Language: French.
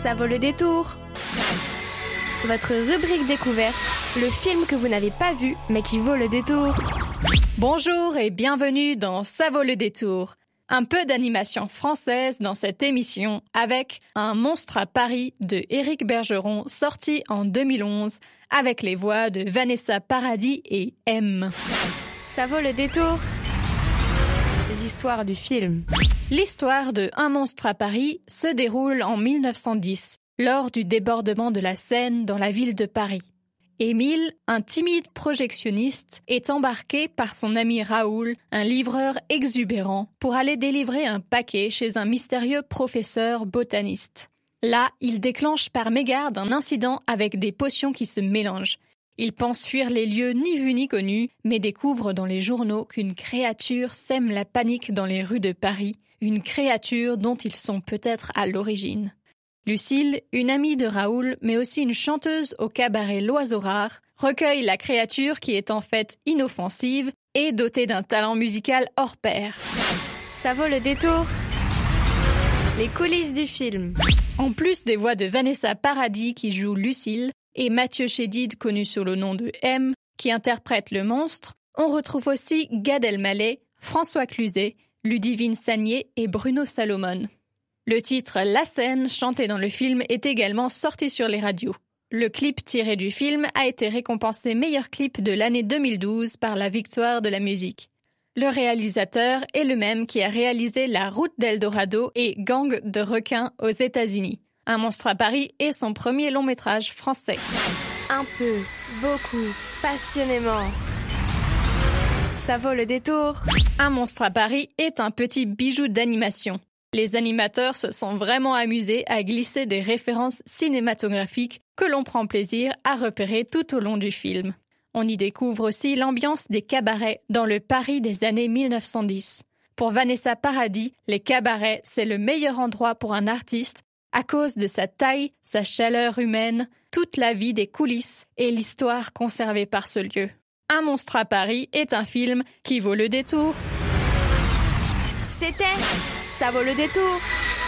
Ça vaut le détour. Votre rubrique découverte, le film que vous n'avez pas vu mais qui vaut le détour. Bonjour et bienvenue dans Ça vaut le détour. Un peu d'animation française dans cette émission avec Un monstre à Paris de Éric Bergeron sorti en 2011 avec les voix de Vanessa Paradis et M. Ça vaut le détour. L'histoire du film. L'histoire de Un monstre à Paris se déroule en 1910, lors du débordement de la Seine dans la ville de Paris. Émile, un timide projectionniste, est embarqué par son ami Raoul, un livreur exubérant, pour aller délivrer un paquet chez un mystérieux professeur botaniste. Là, il déclenche par mégarde un incident avec des potions qui se mélangent. Il pense fuir les lieux ni vus ni connus, mais découvre dans les journaux qu'une créature sème la panique dans les rues de Paris, une créature dont ils sont peut-être à l'origine. Lucille, une amie de Raoul, mais aussi une chanteuse au cabaret L'Oiseau Rare, recueille la créature qui est en fait inoffensive et dotée d'un talent musical hors pair. Ça vaut le détour. Les coulisses du film. En plus des voix de Vanessa Paradis qui joue Lucille et Mathieu Chédid connu sous le nom de M qui interprète le monstre, on retrouve aussi Gad Elmaleh, François Cluzet, Ludivine Sagnier et Bruno Salomon. Le titre « La Seine » chanté dans le film est également sorti sur les radios. Le clip tiré du film a été récompensé meilleur clip de l'année 2012 par la Victoire de la musique. Le réalisateur est le même qui a réalisé La Route d'Eldorado et Gang de requins aux États-Unis. Un monstre à Paris est son premier long métrage français. Un peu, beaucoup, passionnément. Ça vaut le détour. Un monstre à Paris est un petit bijou d'animation. Les animateurs se sont vraiment amusés à glisser des références cinématographiques que l'on prend plaisir à repérer tout au long du film. On y découvre aussi l'ambiance des cabarets dans le Paris des années 1910. Pour Vanessa Paradis, les cabarets, c'est le meilleur endroit pour un artiste à cause de sa taille, sa chaleur humaine, toute la vie des coulisses et l'histoire conservée par ce lieu. Un monstre à Paris est un film qui vaut le détour. C'était Ça vaut le détour.